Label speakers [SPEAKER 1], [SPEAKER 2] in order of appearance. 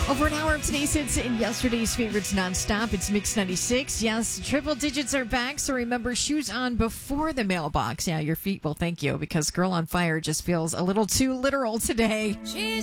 [SPEAKER 1] Over an hour of today's hits and yesterday's favorites nonstop. It's Mix 96. Yes, triple digits are back, so remember, shoes on before the mailbox. Yeah, your feet will thank you because Girl on Fire just feels a little too literal today.